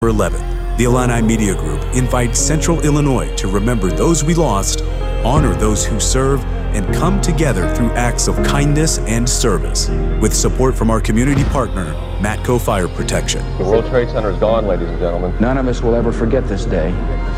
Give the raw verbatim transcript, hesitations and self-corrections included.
eleventh, the Illini Media Group invites Central Illinois to remember those we lost, honor those who serve, and come together through acts of kindness and service. With support from our community partner, Matco Fire Protection. The World Trade Center is gone, ladies and gentlemen. None of us will ever forget this day.